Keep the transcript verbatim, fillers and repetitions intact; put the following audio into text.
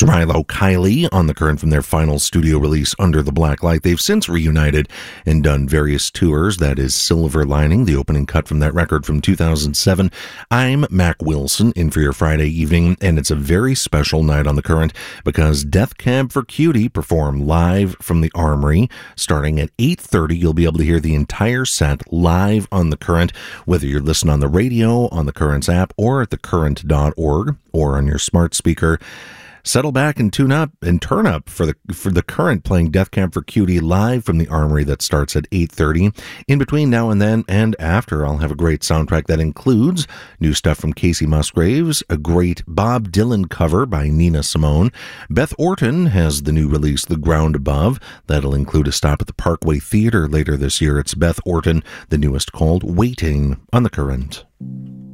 Rilo Kiley on the Current from their final studio release, Under the Black Light. They've since reunited and done various tours. That is Silver Lining, the opening cut from that record from two thousand seven. I'm Mac Wilson, in for your Friday evening, and it's a very special night on the Current because Death Cab for Cutie perform live from the Armory. Starting at eight thirty, you'll be able to hear the entire set live on the Current, whether you're listening on the radio, on the Current's app, or at the current dot org, or on your smart speaker. Settle back and tune up and turn up for the for the Current playing Death Cab for Cutie live from the Armory. That starts at eight thirty. In between now and then and after, I'll have a great soundtrack that includes new stuff from Casey Musgraves, a great Bob Dylan cover by Nina Simone. Beth Orton has the new release, The Ground Above. That'll include a stop at the Parkway Theater later this year. It's Beth Orton, the newest, called Waiting on the Current.